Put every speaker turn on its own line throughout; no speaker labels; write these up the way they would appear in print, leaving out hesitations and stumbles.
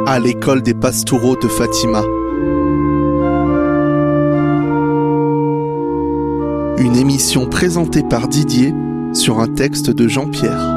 à l'école des Pastoureaux de Fatima. Une émission présentée par Didier sur un texte de Jean-Pierre.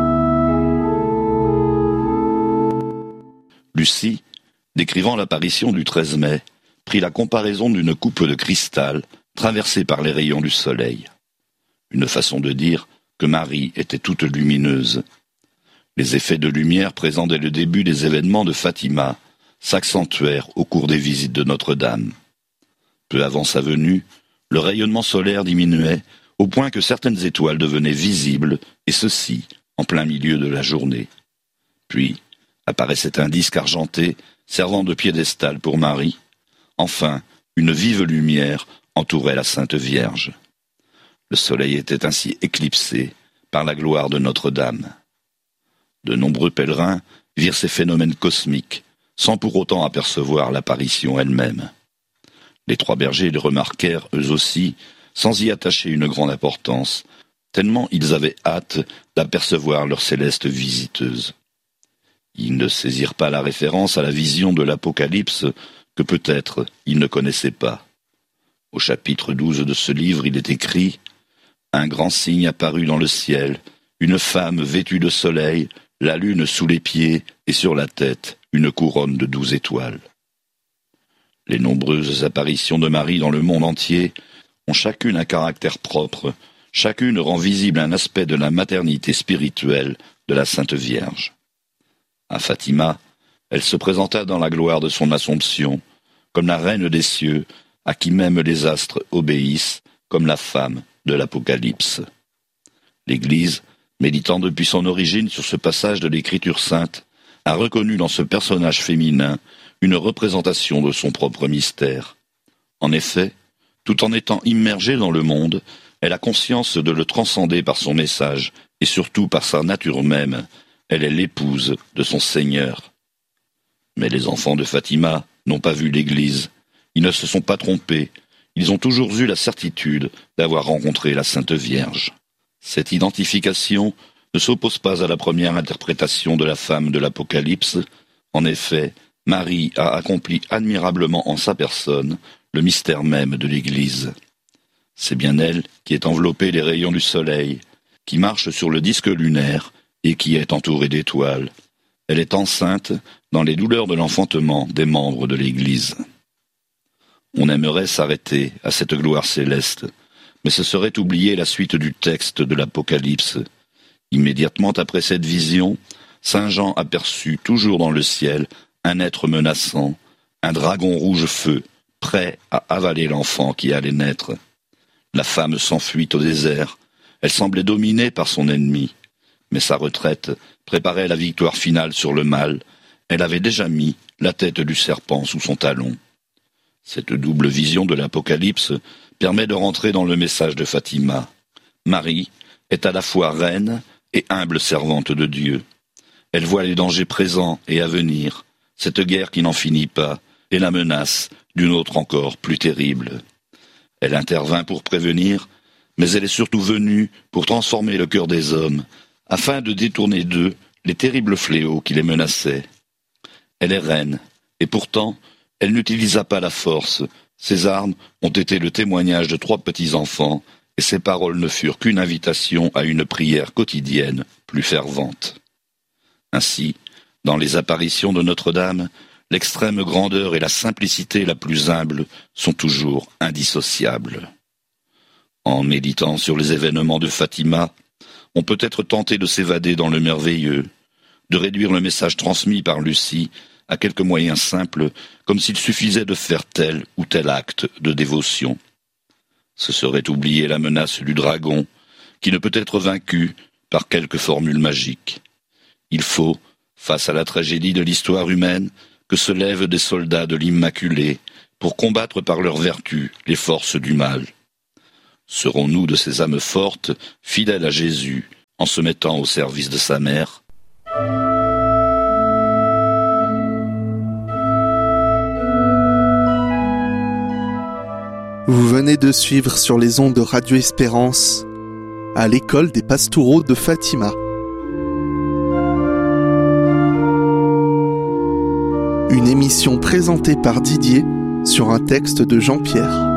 Lucie, décrivant l'apparition du 13 mai, prit la comparaison d'une coupe de cristal traversée par les rayons du soleil. Une façon de dire que Marie était toute lumineuse. Les effets de lumière présents dès le début des événements de Fatima s'accentuèrent au cours des visites de Notre-Dame. Peu avant sa venue, le rayonnement solaire diminuait au point que certaines étoiles devenaient visibles, et ceci en plein milieu de la journée. Puis apparaissait un disque argenté servant de piédestal pour Marie. Enfin, une vive lumière entourait la Sainte Vierge. Le soleil était ainsi éclipsé par la gloire de Notre-Dame. De nombreux pèlerins virent ces phénomènes cosmiques, sans pour autant apercevoir l'apparition elle-même. Les trois bergers le remarquèrent eux aussi, sans y attacher une grande importance, tellement ils avaient hâte d'apercevoir leur céleste visiteuse. Ils ne saisirent pas la référence à la vision de l'Apocalypse que peut-être ils ne connaissaient pas. Au chapitre 12 de ce livre, il est écrit « Un grand signe apparut dans le ciel, une femme vêtue de soleil, la lune sous les pieds et sur la tête une couronne de 12 étoiles. » Les nombreuses apparitions de Marie dans le monde entier ont chacune un caractère propre, chacune rend visible un aspect de la maternité spirituelle de la Sainte Vierge. À Fatima, elle se présenta dans la gloire de son Assomption, comme la reine des cieux, à qui même les astres obéissent, comme la femme de l'Apocalypse. L'Église, méditant depuis son origine sur ce passage de l'Écriture sainte, a reconnu dans ce personnage féminin une représentation de son propre mystère. En effet, tout en étant immergée dans le monde, elle a conscience de le transcender par son message, et surtout par sa nature même. Elle est l'épouse de son Seigneur. Mais les enfants de Fatima n'ont pas vu l'Église. Ils ne se sont pas trompés. Ils ont toujours eu la certitude d'avoir rencontré la Sainte Vierge. Cette identification ne s'oppose pas à la première interprétation de la femme de l'Apocalypse. En effet, Marie a accompli admirablement en sa personne le mystère même de l'Église. C'est bien elle qui est enveloppée des rayons du soleil, qui marche sur le disque lunaire et qui est entourée d'étoiles. Elle est enceinte dans les douleurs de l'enfantement des membres de l'Église. On aimerait s'arrêter à cette gloire céleste, mais ce serait oublier la suite du texte de l'Apocalypse. Immédiatement après cette vision, Saint Jean aperçut toujours dans le ciel un être menaçant, un dragon rouge feu, prêt à avaler l'enfant qui allait naître. La femme s'enfuit au désert, elle semblait dominée par son ennemi, mais sa retraite préparait la victoire finale sur le mal. Elle avait déjà mis la tête du serpent sous son talon. Cette double vision de l'Apocalypse permet de rentrer dans le message de Fatima. Marie est à la fois reine et humble servante de Dieu. Elle voit les dangers présents et à venir, cette guerre qui n'en finit pas, et la menace d'une autre encore plus terrible. Elle intervint pour prévenir, mais elle est surtout venue pour transformer le cœur des hommes, afin de détourner d'eux les terribles fléaux qui les menaçaient. Elle est reine, et pourtant, elle n'utilisa pas la force. Ses armes ont été le témoignage de 3 petits-enfants, et ses paroles ne furent qu'une invitation à une prière quotidienne plus fervente. Ainsi, dans les apparitions de Notre-Dame, l'extrême grandeur et la simplicité la plus humble sont toujours indissociables. En méditant sur les événements de Fatima, on peut être tenté de s'évader dans le merveilleux, de réduire le message transmis par Lucie à quelques moyens simples, comme s'il suffisait de faire tel ou tel acte de dévotion. Ce serait oublier la menace du dragon, qui ne peut être vaincu par quelques formules magiques. Il faut, face à la tragédie de l'histoire humaine, que se lèvent des soldats de l'Immaculée pour combattre par leur vertu les forces du mal. Serons-nous de ces âmes fortes, fidèles à Jésus, en se mettant au service de sa mère ?
Vous venez de suivre sur les ondes de Radio Espérance à l'école des Pastoureaux de Fatima. Une émission présentée par Didier sur un texte de Jean-Pierre.